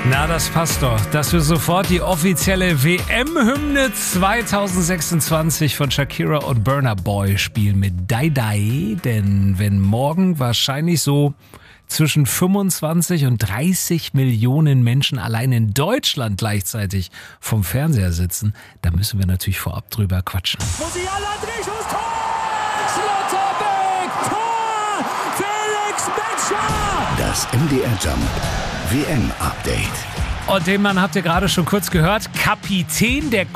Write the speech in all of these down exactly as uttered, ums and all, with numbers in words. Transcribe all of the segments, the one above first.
Na, das passt doch, dass wir sofort die offizielle W M-Hymne zwanzig sechsundzwanzig von Shakira und Burna Boy spielen mit Die Die. Denn wenn morgen wahrscheinlich so zwischen fünfundzwanzig und dreißig Millionen Menschen allein in Deutschland gleichzeitig vom Fernseher sitzen, da müssen wir natürlich vorab drüber quatschen. Musiala dreht aufs Tor! Schlotterbeck! Tor! Felix Metscher! Das M D R Jump W M-Update. Und den Mann habt ihr gerade schon kurz gehört, Kapitän der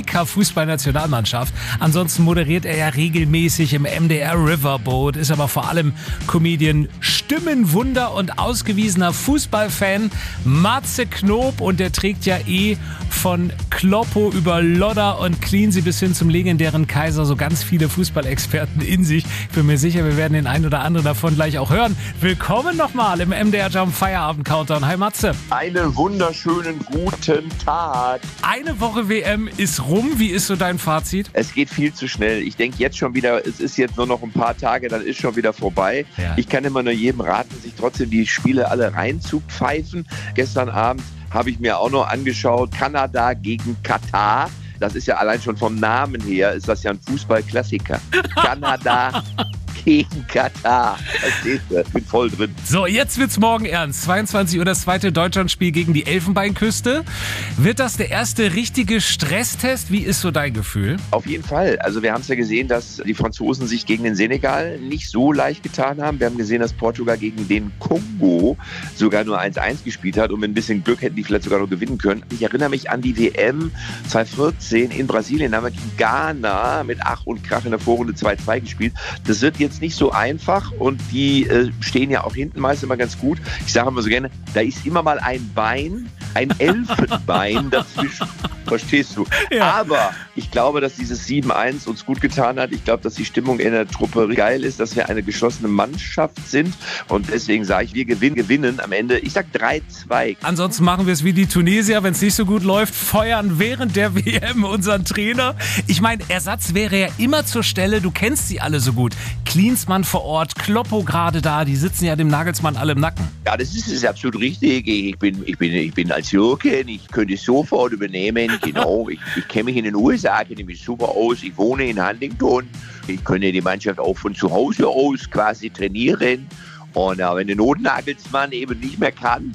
Komiker-Fußballnationalmannschaft. Ansonsten moderiert er ja regelmäßig im M D R Riverboat, ist aber vor allem Comedian, Stimmenwunder und ausgewiesener Fußballfan. Matze Knob, und der trägt ja eh von Kloppo über Lodder und Cleansey bis hin zum legendären Kaiser so ganz viele Fußballexperten in sich. Ich bin mir sicher, wir werden den einen oder anderen davon gleich auch hören. Willkommen nochmal im M D R Jump Feierabend Countdown. Hi Matze. Einen wunderschönen guten Tag. Eine Woche W M ist rum. Wie ist so dein Fazit? Es geht viel zu schnell. Ich denke jetzt schon wieder, es ist jetzt nur noch ein paar Tage, dann ist schon wieder vorbei. Ja. Ich kann immer nur jedem raten, sich trotzdem die Spiele alle reinzupfeifen. Gestern Abend habe ich mir auch noch angeschaut, Kanada gegen Katar. Das ist ja allein schon vom Namen her, ist das ja ein Fußballklassiker. Kanada gegen Katar. Verstehst du? Ich bin voll drin. So, jetzt wird's morgen ernst. zweiundzwanzig Uhr das zweite Deutschlandspiel gegen die Elfenbeinküste. Wird das der erste richtige Stresstest? Wie ist so dein Gefühl? Auf jeden Fall. Also wir haben es ja gesehen, dass die Franzosen sich gegen den Senegal nicht so leicht getan haben. Wir haben gesehen, dass Portugal gegen den Kongo sogar nur eins eins gespielt hat. Und mit ein bisschen Glück hätten die vielleicht sogar noch gewinnen können. Ich erinnere mich an die W M zweitausendvierzehn in Brasilien. Da haben wir gegen Ghana mit Ach und Krach in der Vorrunde zwei zwei gespielt. Das wird jetzt nicht so einfach, und die äh, stehen ja auch hinten meist immer ganz gut. Ich sage immer so gerne, da ist immer mal ein Bein, ein Elfenbein dazwischen. Verstehst du? Ja. Aber ich glaube, dass dieses sieben eins uns gut getan hat. Ich glaube, dass die Stimmung in der Truppe geil ist, dass wir eine geschlossene Mannschaft sind, und deswegen sage ich, wir gewinnen, gewinnen am Ende. Ich sag drei zwei. Ansonsten machen wir es wie die Tunesier, wenn es nicht so gut läuft, feuern während der W M unseren Trainer. Ich meine, Ersatz wäre ja immer zur Stelle, du kennst sie alle so gut. Klinsmann vor Ort, Kloppo gerade da, die sitzen ja dem Nagelsmann alle im Nacken. Ja, das ist, das ist absolut richtig. Ich bin, ich bin, ich bin als Jürgen, ich könnte es sofort übernehmen. Genau, ich, ich kenne mich in den U S A, kenne mich super aus. Ich wohne in Huntington. Ich könnte die Mannschaft auch von zu Hause aus quasi trainieren. Und äh, wenn der Notnagelsmann eben nicht mehr kann,